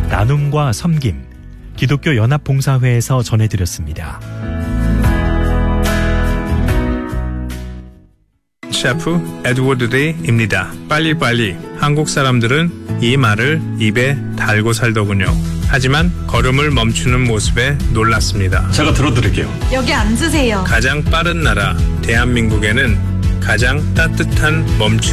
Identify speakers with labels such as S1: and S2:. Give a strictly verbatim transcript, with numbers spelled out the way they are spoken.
S1: 나눔과 섬김, 기독교 연합봉사회에서 전해드렸습니다.
S2: 셰프 에드워드 레이입니다. 빨리빨리. 한국 사람들은 이 말을 입에 달고 살더군요. 하지만 걸음을 멈추는 모습에 놀랐습니다.
S3: 제가 들어드릴게요.
S4: 여기 앉으세요.
S2: 가장 빠른 나라 대한민국에는 가장 따뜻한 멈춤